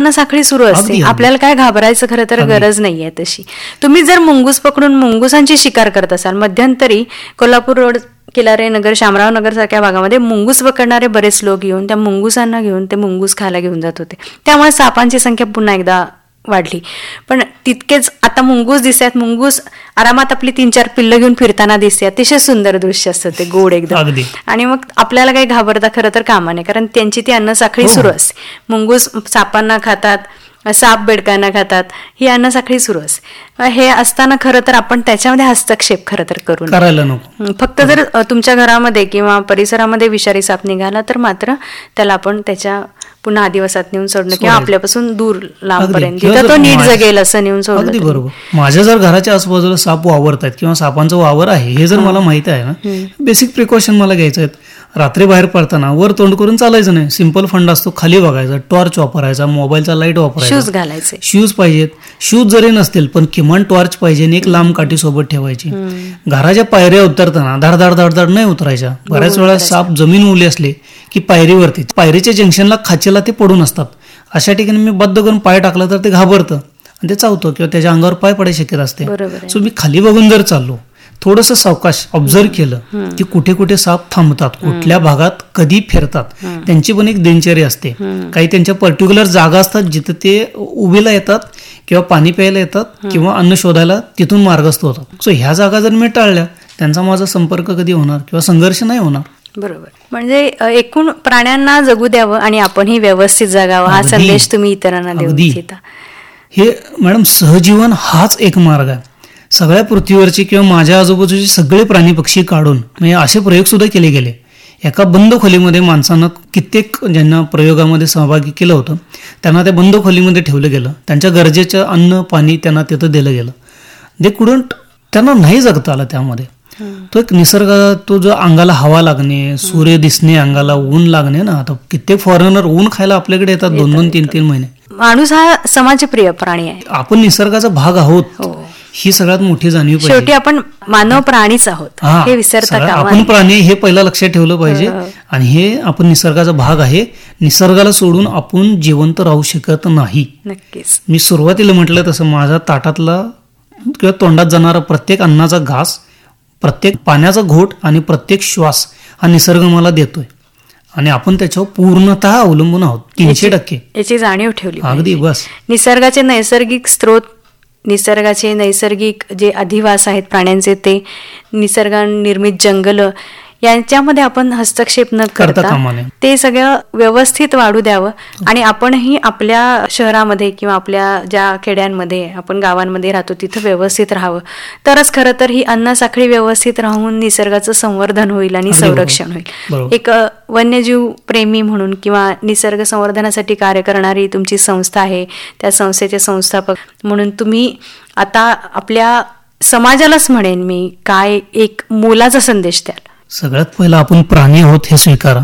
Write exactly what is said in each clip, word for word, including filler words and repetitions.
अन्न साखळी सुरू असते. आपल्याला काय घाबरायचं खरं तर गरज नाहीये तशी. तुम्ही जर मुंगूस पकडून मुंगुसांची शिकार करत असाल, मध्यंतरी कोल्हापूर रोड, किल्लारे नगर, शामराव नगर सारख्या भागामध्ये मुंगूस पकडणारे बरेच लोक येऊन त्या मुंगुसांना घेऊन ते मुंगूस खायला घेऊन जात होते. त्यामुळे सापांची संख्या पुन्हा एकदा वाढली. पण तितकेच आता मुंगूस दिसतात, मुंगूस आरामात आपली तीन चार पिल्लं घेऊन फिरताना दिसते. अतिशय सुंदर दृश्य असतं ते, गोड एकदम. आणि मग आपल्याला काही घाबरता खरं तर कामा नाही, कारण त्यांची ती अन्न साखळी सुरू असते. मुंगूस सापांना खातात, साप बेडकांना खातात, ही अन्न साखळी सुरू असते. हे असताना खरं तर आपण त्याच्यामध्ये हस्तक्षेप खरं तर करू करायला नको. फक्त जर तुमच्या घरामध्ये किंवा परिसरामध्ये विषारी साप निघाला तर मात्र त्याला आपण त्याच्या पुन्हा आदिवासात नेऊन सोडणं किंवा आपल्यापासून दूर लांबपर्यंत तिथं तो नीट जगेल असं नेऊन सोडणं. अगदी बरोबर. माझ्या जर घराच्या आजूबाजूला साप वावरतात किंवा सापांचा वावर आहे हे जर मला माहिती आहे ना, बेसिक प्रिकॉशन मला घ्यायचं आहेत. रात्री बाहेर पडताना वर तोंड करून चालायचं नाही. सिंपल फंड असतो, खाली बघायचा, टॉर्च वापरायचा, मोबाईलचा लाईट वापरायचा, शूज घालायचे. शूज पाहिजेत. शूज जरी नसतील पण किमान टॉर्च पाहिजे आणि एक लांब काठी सोबत ठेवायची. घराच्या पायऱ्या उतरताना धाडधाड धाडधाड नाही उतरायच्या. बऱ्याच वेळा साप जमीन ओली असली की पायरीवरती, पायरीच्या जंक्शनला खाचेला ते पडून असतात. अशा ठिकाणी मी बद्द करून पाय टाकला तर ते घाबरतं आणि ते चावतं किंवा त्याच्या अंगावर पाय पडायची शक्यता असते. सो मी खाली बघून जर चाललो, थोडंसं सावकाश ऑब्झर्व केलं की कुठे कुठे साप थांबतात, कुठल्या भागात कधी फिरतात, त्यांची पण एक दिनचर्या असते. काही त्यांच्या पर्टिक्युलर जागा असतात जिथे ते उभीला येतात किंवा पाणी प्यायला येतात किंवा अन्न शोधायला तिथून मार्गस्थ होतात. सो ह्या जागा जर मी टाळल्या, त्यांचा माझा संपर्क कधी होणार किंवा संघर्ष नाही होणार. बरोबर. म्हणजे एकूण प्राण्यांना जगू द्यावं आणि आपणही व्यवस्थित जगावं हा संदेश तुम्ही इतरांना देऊ इच्छिता. हे मॅडम, सहजीवन हाच एक मार्ग आहे. सगळ्या पृथ्वीवरचे किंवा माझ्या आजूबाजूचे सगळे प्राणी पक्षी काढून म्हणजे असे प्रयोग सुद्धा केले गेले. एका बंद खोलीमध्ये माणसानं कित्येक ज्यांना प्रयोगामध्ये सहभागी केलं होतं त्यांना त्या बंद खोलीमध्ये ठेवलं गेलं. त्यांच्या गरजेचं अन्न पाणी त्यांना तिथं दिलं गेलं. दे कुडंट, त्यांना नाही जगता आलं त्यामध्ये. तो एक निसर्ग, तो जो अंगाला हवा लागणे, सूर्य दिसणे, अंगाला ऊन लागणे ना. आता कित्येक फॉरेनर ऊन खायला आपल्याकडे येतात दोन दोन तीन तीन महिने. माणूस हा समाजप्रिय प्राणी आहे. आपण निसर्गाचा भाग आहोत ही सगळ्यात मोठी जाणीव पाहिजे. शेवटी आपण मानव प्राणीच आहोत हे विसरता कामा नये. आपण प्राणी हे पहिला लक्षात ठेवलं पाहिजे. आणि हे आपण निसर्गाचा भाग आहे. निसर्गाला सोडून आपण जिवंत राहू शकत नाही. नक्कीच. मी सुरुवातीला म्हटलं तसं माझ्या ताटातला किंवा तोंडात जाणारा प्रत्येक अन्नाचा घास, प्रत्येक पाण्याचा घोट आणि प्रत्येक श्वास हा निसर्ग मला देतोय आणि आपण त्याच्यावर पूर्णतः अवलंबून आहोत. तीनशे टक्के याची जाणीव ठेवली अगदी. बस. निसर्गाचे नैसर्गिक स्रोत, निसर्गाचे नैसर्गिक जे अधिवास आहेत प्राण्यांचे, ते निसर्गनिर्मित जंगल यांच्यामध्ये आपण हस्तक्षेप न करता ते सगळं व्यवस्थित वाढू द्यावं. आणि आपणही आपल्या शहरामध्ये किंवा आपल्या ज्या खेड्यांमध्ये, आपण गावांमध्ये राहतो तिथं व्यवस्थित राहावं. तरच खरं तर ही अन्न साखळी व्यवस्थित राहून निसर्गाचं संवर्धन होईल आणि संरक्षण होईल. एक वन्यजीव प्रेमी म्हणून किंवा निसर्ग संवर्धनासाठी कार्य करणारी तुमची संस्था आहे, त्या संस्थेचे संस्थापक म्हणून तुम्ही आता आपल्या समाजालाच म्हणेन मी, काय एक मोलाचा संदेश द्याल? सगळ्यात पहिला आपण प्राणी आहोत हे स्वीकारा.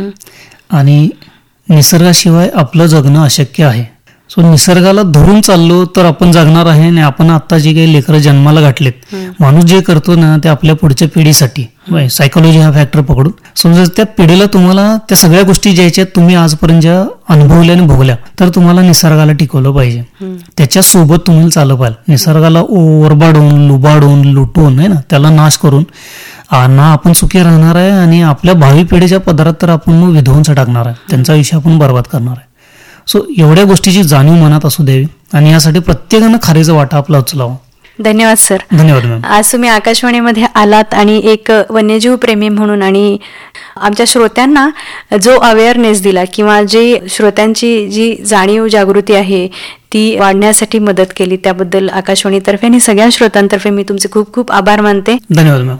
आणि निसर्गाशिवाय आपलं जगणं अशक्य आहे. सो निसर्गाला धरून चाललो तर आपण जगणार आहे. आणि आपण आता जे काही लेकरं जन्माला घातलेत, माणूस जे करतो ना ते आपल्या पुढच्या पिढीसाठी, सायकोलॉजी हा फॅक्टर पकडून समजा त्या पिढीला तुम्हाला त्या सगळ्या गोष्टी ज्याच्या तुम्ही आजपर्यंत ज्या अनुभवल्या आणि भोगल्या, तर तुम्हाला निसर्गाला टिकवलं पाहिजे. त्याच्यासोबत तुम्हाला चालू पाहिजे. निसर्गाला ओरबाडून, लुबाडून, लुटून आहे ना त्याला नाश करून ना आपण सुखी राहणार आहे आणि आपल्या भावी पिढीच्या पदरात तर आपण मग विध्वंस टाकणार आहे, त्यांचा आयुष्य आपण बर्बाद करणार आहे. सो एवढ्या गोष्टीची जाणीव मनात असू द्यावी आणि यासाठी प्रत्येकानं खारीचा वाटा आपला उचलावा. धन्यवाद सर. धन्यवाद मॅम. आज तुम्ही आकाशवाणीमध्ये आलात आणि एक वन्यजीव प्रेमी म्हणून आणि आमच्या श्रोत्यांना जो अवेअरनेस दिला किंवा जे श्रोत्यांची जी जाणीव जागृती आहे ती वाढण्यासाठी मदत केली, त्याबद्दल आकाशवाणीतर्फे आणि सगळ्या श्रोत्यांतर्फे मी तुमचे खूप खूप आभार मानते. धन्यवाद मॅम.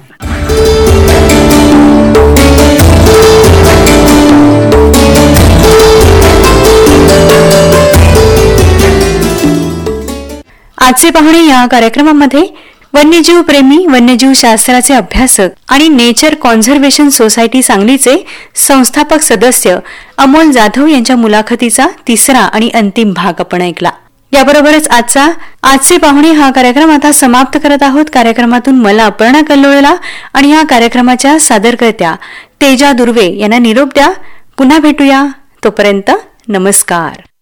आजचे पाहुणे या कार्यक्रमामध्ये वन्यजीव प्रेमी, वन्यजीव शास्त्राचे अभ्यासक आणि नेचर कॉन्झर्वेशन सोसायटी सांगलीचे संस्थापक सदस्य अमोल जाधव यांच्या मुलाखतीचा तिसरा आणि अंतिम भाग आपण ऐकला. याबरोबरच आजचा आजचे पाहुणे हा कार्यक्रम आता समाप्त करत आहोत. कार्यक्रमातून मला अपर्णा कल्लोळला आणि या कार्यक्रमाच्या सादरकर्त्या तेजा दुर्वे यांना निरोप द्या. पुन्हा भेटूया. तोपर्यंत नमस्कार.